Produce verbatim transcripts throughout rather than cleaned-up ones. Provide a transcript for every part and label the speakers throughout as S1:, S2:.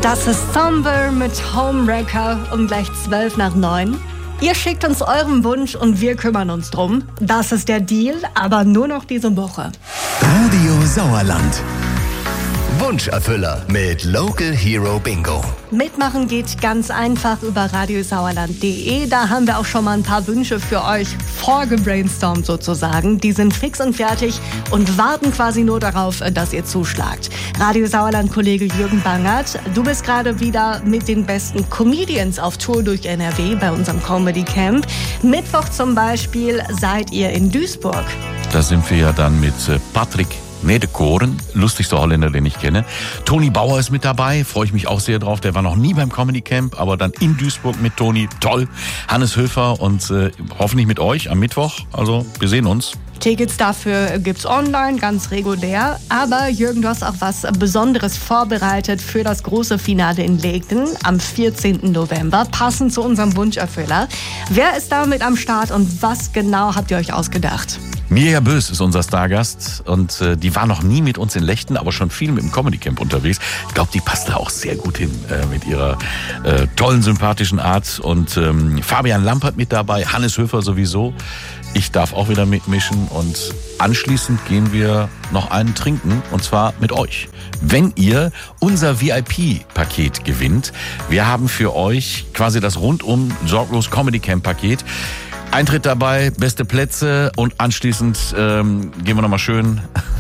S1: Das ist Somber mit Homewrecker um gleich zwölf nach neun. Ihr schickt uns euren Wunsch und wir kümmern uns drum. Das ist der Deal, aber nur noch diese Woche.
S2: Radio Sauerland. Wunscherfüller mit Local Hero Bingo.
S1: Mitmachen geht ganz einfach über radiosauerland punkt de. Da haben wir auch schon mal ein paar Wünsche für euch vorgebrainstormt sozusagen. Die sind fix und fertig und warten quasi nur darauf, dass ihr zuschlagt. Radio Sauerland-Kollege Jürgen Bangert, du bist gerade wieder mit den besten Comedians auf Tour durch N R W bei unserem Comedy Camp. Mittwoch zum Beispiel seid ihr in Duisburg.
S3: Da sind wir ja dann mit Patrick Nedekoren, lustigster Holländer, den ich kenne. Toni Bauer ist mit dabei, freue ich mich auch sehr drauf. Der war noch nie beim Comedy Camp, aber dann in Duisburg mit Toni, toll. Hannes Höfer und äh, hoffentlich mit euch am Mittwoch. Also wir sehen uns.
S1: Tickets dafür gibt's online, ganz regulär. Aber Jürgen, du hast auch was Besonderes vorbereitet für das große Finale in Legden am vierzehnten November, passend zu unserem Wunscherfüller. Wer ist da mit am Start und was genau habt ihr euch ausgedacht?
S3: Mirja Bös ist unser Stargast und äh, die war noch nie mit uns in Lechten, aber schon viel mit dem Comedy Camp unterwegs. Ich glaube, die passt da auch sehr gut hin äh, mit ihrer äh, tollen, sympathischen Art. Und ähm, Fabian Lampert mit dabei, Hannes Höfer sowieso. Ich darf auch wieder mitmischen und anschließend gehen wir noch einen trinken und zwar mit euch. Wenn ihr unser V I P-Paket gewinnt, wir haben für euch quasi das rundum sorglos Comedy Camp-Paket. Eintritt dabei, beste Plätze und anschließend ähm, gehen wir nochmal schön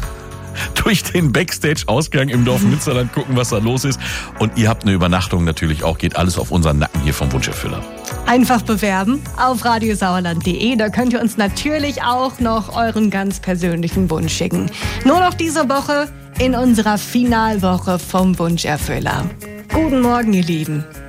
S3: durch den Backstage-Ausgang im Dorf Münsterland, gucken, was da los ist. Und ihr habt eine Übernachtung natürlich auch, geht alles auf unseren Nacken hier vom Wunscherfüller.
S1: Einfach bewerben auf radiosauerland punkt de. Da könnt ihr uns natürlich auch noch euren ganz persönlichen Wunsch schicken. Nur noch diese Woche in unserer Finalwoche vom Wunscherfüller. Guten Morgen, ihr Lieben.